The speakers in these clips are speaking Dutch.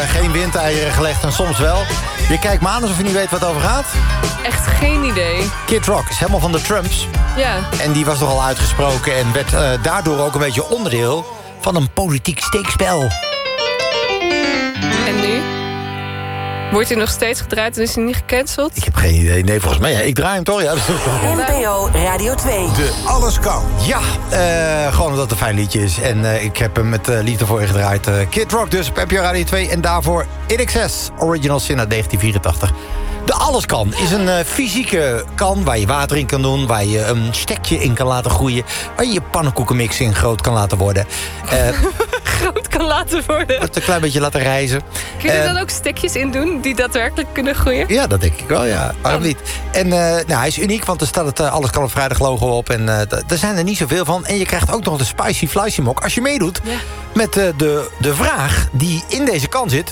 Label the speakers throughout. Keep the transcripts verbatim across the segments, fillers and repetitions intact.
Speaker 1: geen windeieren gelegd en soms wel. Je kijkt me aan alsof je niet weet wat het over gaat.
Speaker 2: Echt geen idee.
Speaker 1: Kid Rock is helemaal van de Trumps.
Speaker 2: Ja.
Speaker 1: En die was nogal uitgesproken en werd uh, daardoor ook een beetje onderdeel van een politiek steekspel.
Speaker 2: En nu? Wordt hij nog steeds gedraaid en is hij niet gecanceld?
Speaker 1: Ik heb geen idee. Nee, volgens mij. Ja, ik draai hem toch. Ja.
Speaker 3: N P O Radio twee.
Speaker 1: De Alles Kan. Ja, uh, gewoon omdat het een fijn liedje is. En uh, ik heb hem met uh, liefde voor je gedraaid. Uh, Kid Rock dus op N P O Radio twee. En daarvoor In Excess, Original Sin uit negentien vierentachtig. De Alles Kan is een uh, fysieke kan waar je water in kan doen, waar je een stekje in kan laten groeien, waar je je pannenkoekenmix in groot kan laten worden. Uh,
Speaker 2: groot kan laten worden.
Speaker 1: Het een klein beetje laten rijzen.
Speaker 2: Kun je er
Speaker 1: uh,
Speaker 2: dan ook stekjes in doen die daadwerkelijk kunnen groeien?
Speaker 1: Ja, dat denk ik wel, ja. Waarom niet? En uh, nou, hij is uniek, want er staat het uh, Alles Kan op vrijdag logo op. En uh, d- er zijn er niet zoveel van. En je krijgt ook nog de Spicy Flycy Mok als je meedoet ja. met uh, de, de vraag die in deze kan zit.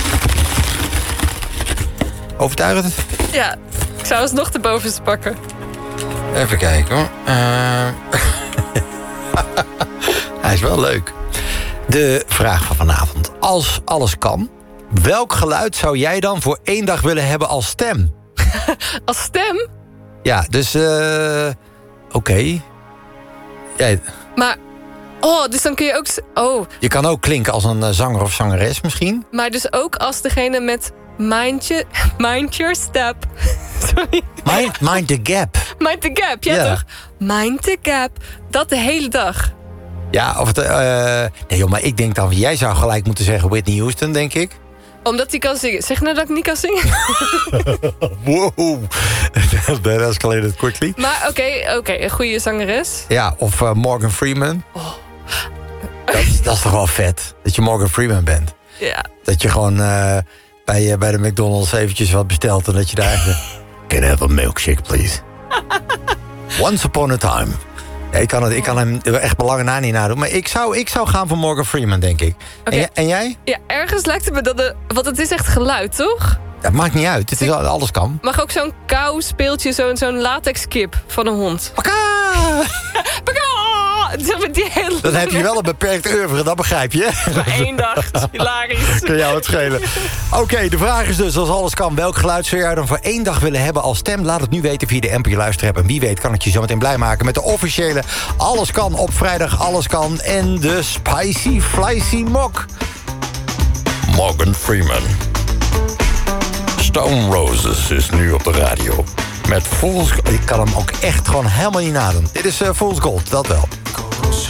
Speaker 1: Overtuigend?
Speaker 2: Ja, ik zou alsnog de bovenste pakken.
Speaker 1: Even kijken hoor. Uh... Hij is wel leuk. De vraag van vanavond. Als alles kan, welk geluid zou jij dan voor één dag willen hebben als stem?
Speaker 2: Als stem?
Speaker 1: Ja, dus... Uh... Oké. Okay. Jij...
Speaker 2: Maar... Oh, dus dan kun je ook... Oh.
Speaker 1: Je kan ook klinken als een uh, zanger of zangeres misschien.
Speaker 2: Maar dus ook als degene met... Mind, je, mind your step. Sorry.
Speaker 1: Mind, mind the gap.
Speaker 2: Mind the gap, ja, ja toch? Mind the gap. Dat de hele dag.
Speaker 1: Ja, of het... Uh, nee joh, maar ik denk dan... Jij zou gelijk moeten zeggen Whitney Houston, denk ik.
Speaker 2: Omdat hij kan zingen. Zeg nou dat ik niet kan zingen.
Speaker 1: Wow. That escalated quickly.
Speaker 2: Maar oké, okay, oké, okay, een goede zangeres.
Speaker 1: Ja, of uh, Morgan Freeman. Oh. Dat, dat is toch wel vet, dat je Morgan Freeman bent.
Speaker 2: Ja. Dat
Speaker 1: je gewoon... Uh, Bij, bij de McDonald's eventjes wat besteld en dat je daar even... Can I have a milkshake, please? Once upon a time. Ja, ik, kan het, ik kan hem echt belangen na niet nadoen. Maar ik zou, ik zou gaan voor Morgan Freeman, denk ik.
Speaker 2: Okay.
Speaker 1: En, en jij?
Speaker 2: Ja, ergens lijkt het me dat... De, want het is echt geluid, toch?
Speaker 1: Dat maakt niet uit. Het is, alles kan.
Speaker 2: Mag ook zo'n kou speeltje, zo'n zo'n latexkip van een hond.
Speaker 1: Paka!
Speaker 2: Paka! Die hele...
Speaker 1: Dan heb je wel een beperkt oeuvre, dat begrijp je.
Speaker 2: Maar één dag, hilarisch.
Speaker 1: Kan jou het schelen. Oké, okay, de vraag is dus, als alles kan... welk geluid zou jij dan voor één dag willen hebben als stem? Laat het nu weten via de N P O Luisterapp. En wie weet kan ik je zo meteen blij maken... met de officiële Alles Kan op vrijdag. Alles Kan en de Spicy Flycy Mok. Morgan Freeman. Stone Roses is nu op de radio. Met Fool's Gold. Ik kan hem ook echt gewoon helemaal niet nadoen. Dit is uh, Fool's Gold, dat wel.